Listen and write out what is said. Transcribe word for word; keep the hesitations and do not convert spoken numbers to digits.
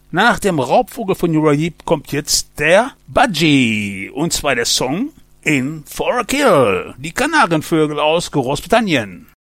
Nach dem Raubvogel von Uriah Heep kommt jetzt der Budgie. Und zwar der Song In for a Kill. Die Kanarienvögel aus Großbritannien.